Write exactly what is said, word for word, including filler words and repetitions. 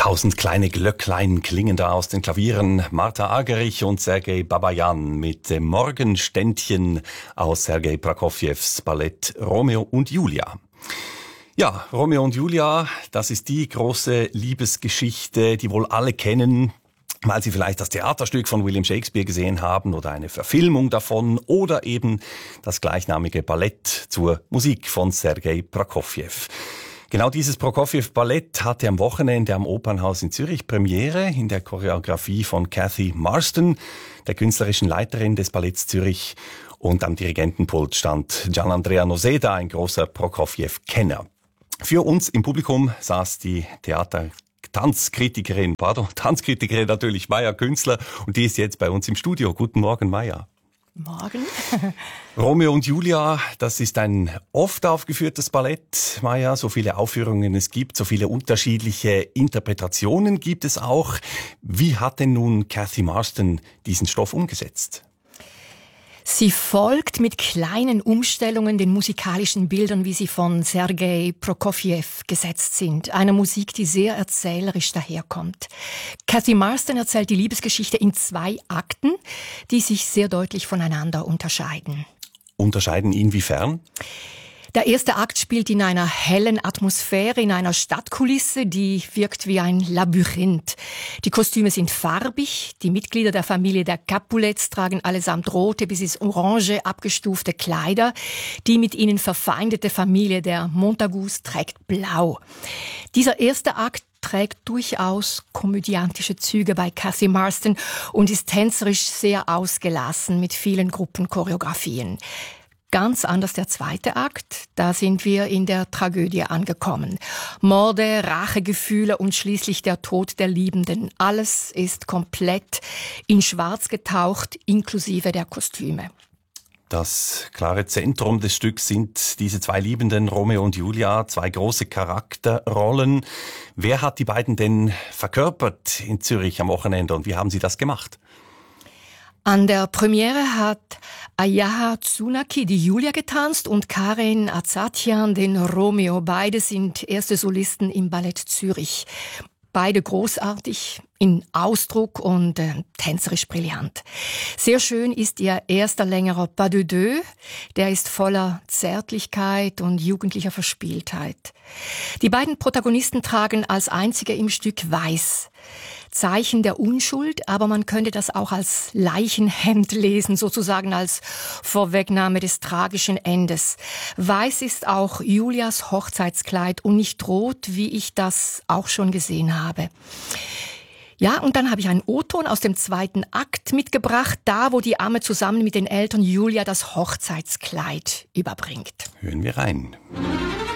Tausend kleine Glöcklein klingen da aus den Klavieren. Martha Argerich und Sergei Babajan mit dem Morgenständchen aus Sergei Prokofjews Ballett Romeo und Julia. Ja, Romeo und Julia, das ist die große Liebesgeschichte, die wohl alle kennen, weil sie vielleicht das Theaterstück von William Shakespeare gesehen haben oder eine Verfilmung davon oder eben das gleichnamige Ballett zur Musik von Sergei Prokofjew. Genau dieses Prokofjew-Ballett hatte am Wochenende am Opernhaus in Zürich Premiere in der Choreografie von Cathy Marston, der künstlerischen Leiterin des Balletts Zürich. Und am Dirigentenpult stand Gianandrea Noseda, ein großer Prokofjew-Kenner. Für uns im Publikum saß die Theater Tanzkritikerin, pardon, Tanzkritikerin natürlich, Maja Künzler, und die ist jetzt bei uns im Studio. Guten Morgen, Maja. Morgen. Romeo und Julia, das ist ein oft aufgeführtes Ballett, Maja. So viele Aufführungen es gibt, so viele unterschiedliche Interpretationen gibt es auch. Wie hat denn nun Cathy Marston diesen Stoff umgesetzt? Sie folgt mit kleinen Umstellungen den musikalischen Bildern, wie sie von Sergei Prokofjew gesetzt sind. Eine Musik, die sehr erzählerisch daherkommt. Cathy Marston erzählt die Liebesgeschichte in zwei Akten, die sich sehr deutlich voneinander unterscheiden. Unterscheiden inwiefern? Der erste Akt spielt in einer hellen Atmosphäre, in einer Stadtkulisse, die wirkt wie ein Labyrinth. Die Kostüme sind farbig, die Mitglieder der Familie der Capulets tragen allesamt rote bis ins Orange abgestufte Kleider. Die mit ihnen verfeindete Familie der Montagus trägt blau. Dieser erste Akt trägt durchaus komödiantische Züge bei Cathy Marston und ist tänzerisch sehr ausgelassen mit vielen Gruppenchoreografien. Ganz anders der zweite Akt, da sind wir in der Tragödie angekommen. Morde, Rachegefühle und schließlich der Tod der Liebenden. Alles ist komplett in Schwarz getaucht, inklusive der Kostüme. Das klare Zentrum des Stücks sind diese zwei Liebenden, Romeo und Julia, zwei große Charakterrollen. Wer hat die beiden denn verkörpert in Zürich am Wochenende und wie haben sie das gemacht? An der Premiere hat Ayaha Tsunaki die Julia getanzt und Karin Azatian den Romeo. Beide sind erste Solisten im Ballett Zürich. Beide großartig in Ausdruck und äh, tänzerisch brillant. Sehr schön ist ihr erster längerer Pas de deux. Der ist voller Zärtlichkeit und jugendlicher Verspieltheit. Die beiden Protagonisten tragen als einzige im Stück weiß. Zeichen der Unschuld, aber man könnte das auch als Leichenhemd lesen, sozusagen als Vorwegnahme des tragischen Endes. Weiß ist auch Julias Hochzeitskleid und nicht rot, wie ich das auch schon gesehen habe. Ja, und dann habe ich einen O-Ton aus dem zweiten Akt mitgebracht, da wo die Amme zusammen mit den Eltern Julia das Hochzeitskleid überbringt. Hören wir rein.